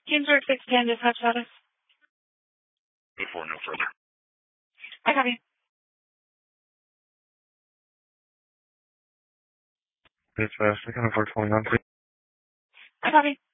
Ginsburg 610, dispatch status. Before no further. I copy. Dispatch, 429, please. I copy.